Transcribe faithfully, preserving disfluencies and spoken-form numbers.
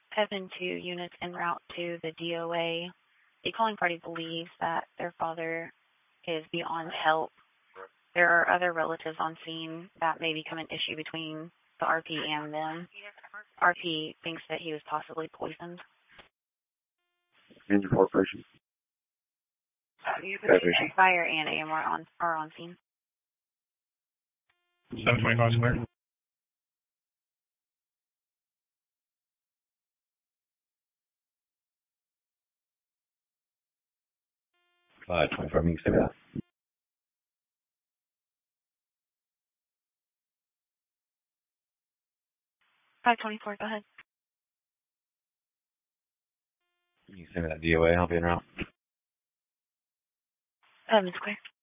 have been two units en route to the D O A. The calling party believes that their father is beyond help. There are other relatives on scene that may become an issue between the R P and them. R P thinks that he was possibly poisoned. Engine corporation. Fire and A M are on are on scene. seven twenty-five square. five twenty-four, you can say that. five twenty-four, go ahead. You can send me that D O A, I'll be in route. Seven square.